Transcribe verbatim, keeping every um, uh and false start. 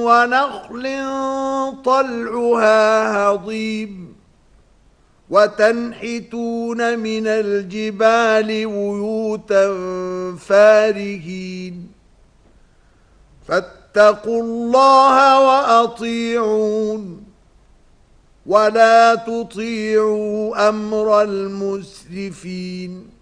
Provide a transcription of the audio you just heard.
ونخل طلعها هضيم وتنحتون من الجبال بيوتا فارهين فاتقوا الله وأطيعون ولا تطيعوا أمر المسرفين